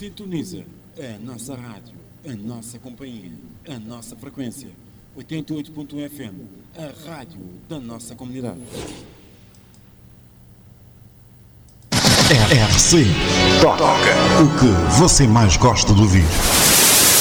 Sintoniza a nossa rádio, a nossa companhia, a nossa frequência. 88.1 FM, a rádio da nossa comunidade. RC Toca. O que você mais gosta de ouvir.